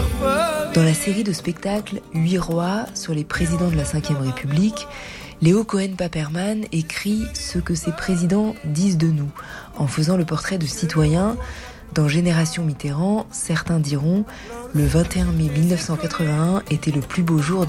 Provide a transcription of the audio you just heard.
Dans la série de spectacles 8 rois sur les présidents de la Ve République, Léo Cohen-Paperman écrit ce que ces présidents disent de nous, en faisant le portrait de citoyens. Dans Génération Mitterrand, certains diront « Le 21 mai 1981 était le plus beau jour